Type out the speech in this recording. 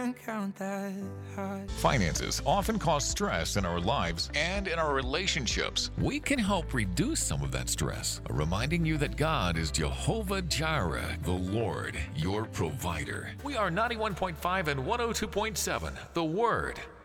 don't count that high. Finances often cause stress in our lives and in our relationships. We can help reduce some of that stress, reminding you that God is Jehovah Jireh, the Lord, your provider. We are 91.5 and 102.7, The Word.